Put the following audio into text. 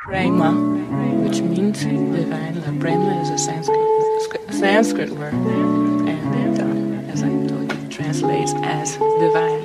Prema, which means divine. Prema is a Sanskrit word, and as I told you, it translates as divine.